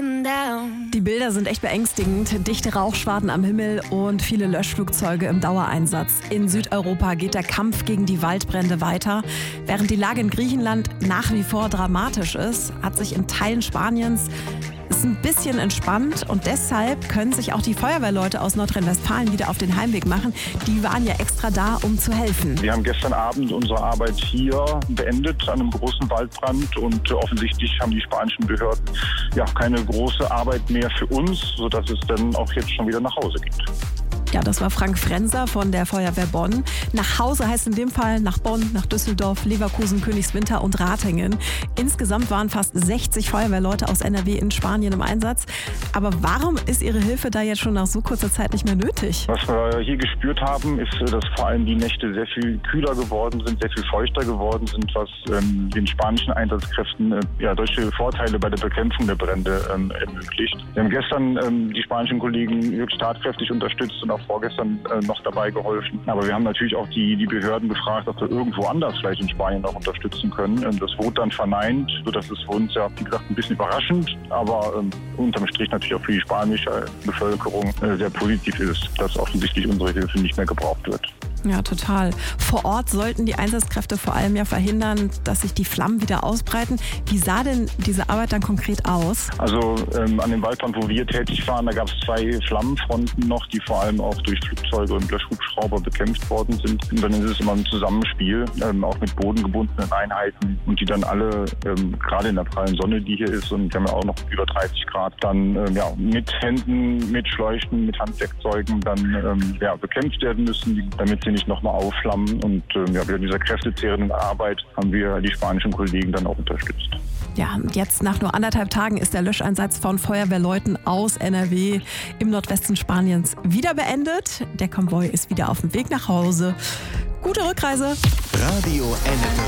Die Bilder sind echt beängstigend. Dichte Rauchschwaden am Himmel und viele Löschflugzeuge im Dauereinsatz. In Südeuropa geht der Kampf gegen die Waldbrände weiter. Während die Lage in Griechenland nach wie vor dramatisch ist, hat sich in Teilen Spaniens ist ein bisschen entspannt und deshalb können sich auch die Feuerwehrleute aus Nordrhein-Westfalen wieder auf den Heimweg machen. Die waren ja extra da, um zu helfen. Wir haben gestern Abend unsere Arbeit hier beendet an einem großen Waldbrand und offensichtlich haben die spanischen Behörden ja keine große Arbeit mehr für uns, sodass es dann auch jetzt schon wieder nach Hause geht. Ja, das war Frank Frenzer von der Feuerwehr Bonn. Nach Hause heißt in dem Fall nach Bonn, nach Düsseldorf, Leverkusen, Königswinter und Ratingen. Insgesamt waren fast 60 Feuerwehrleute aus NRW in Spanien im Einsatz. Aber warum ist Ihre Hilfe da jetzt schon nach so kurzer Zeit nicht mehr nötig? Was wir hier gespürt haben, ist, dass vor allem die Nächte sehr viel kühler geworden sind, sehr viel feuchter geworden sind, was den spanischen Einsatzkräften deutliche Vorteile bei der Bekämpfung der Brände ermöglicht. Wir haben gestern die spanischen Kollegen wirklich tatkräftig unterstützt und auch vorgestern noch dabei geholfen. Aber wir haben natürlich auch die Behörden gefragt, ob wir irgendwo anders vielleicht in Spanien noch unterstützen können. Das wurde dann verneint, sodass es für uns ja, wie gesagt, ein bisschen überraschend, aber unterm Strich natürlich auch für die spanische Bevölkerung sehr positiv ist, dass offensichtlich unsere Hilfe nicht mehr gebraucht wird. Ja, total. Vor Ort sollten die Einsatzkräfte vor allem ja verhindern, dass sich die Flammen wieder ausbreiten. Wie sah denn diese Arbeit dann konkret aus? Also an dem Waldbrand, wo wir tätig waren, da gab es 2 Flammenfronten noch, die vor allem auch durch Flugzeuge und Löschhubschrauber bekämpft worden sind. Und dann ist es immer ein Zusammenspiel, auch mit bodengebundenen Einheiten und die dann alle, gerade in der prallen Sonne, die hier ist, und wir haben ja auch noch über 30 Grad, dann mit Händen, mit Schläuchen, mit Handwerkzeugen dann bekämpft werden müssen, damit sie nicht nochmal aufflammen. Und bei dieser kräftezehrenden Arbeit haben wir die spanischen Kollegen dann auch unterstützt. Ja, jetzt nach nur 1,5 Tagen ist der Löscheinsatz von Feuerwehrleuten aus NRW im Nordwesten Spaniens wieder beendet. Der Konvoi ist wieder auf dem Weg nach Hause. Gute Rückreise. Radio NRW.